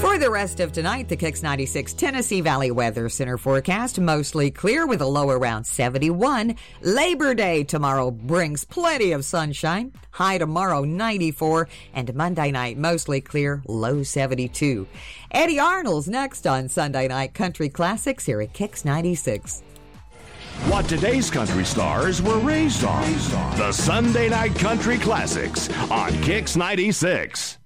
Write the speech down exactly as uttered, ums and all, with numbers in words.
For the rest of tonight, the Kicks ninety-six Tennessee Valley Weather Center forecast, mostly clear with a low around seventy-one. Labor Day tomorrow brings plenty of sunshine. High tomorrow, ninety-four. And Monday night, mostly clear, low seventy-two. Eddie Arnold's next on Sunday Night Country Classics here at Kicks ninety-six. What today's country stars were raised on. The Sunday Night Country Classics on Kicks ninety-six.